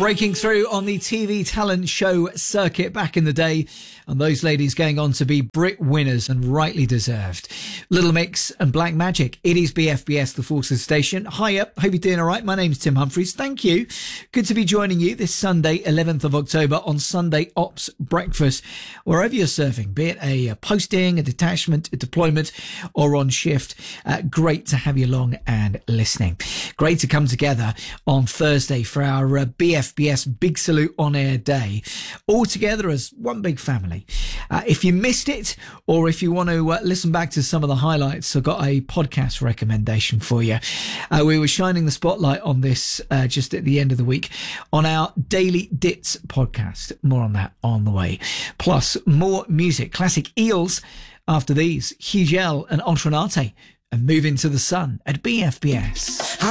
Breaking through on the TV talent show circuit back in the day, and those ladies going on to be Brit winners, and rightly deserved. Little Mix and Black Magic. It is BFBS, the Forces Station. Hiya, hope you're doing all right. My name's Tim Humphries. Thank you. Good to be joining you this Sunday, 11th of October, on Sunday Ops Breakfast, wherever you're serving, be it a posting, a detachment, a deployment, or on shift. Great to have you along and listening. Great to come together on Thursday for our BFBS Big Salute On Air Day, all together as one big family. If you missed it, or if you want to listen back to some of the highlights, I've got a podcast recommendation for you. We were shining the spotlight on this just at the end of the week on our Daily Dits podcast. More on that on the way. Plus, more music, classic Eels after these, Hugel and Ultranate, and Move Into the Sun at BFBS.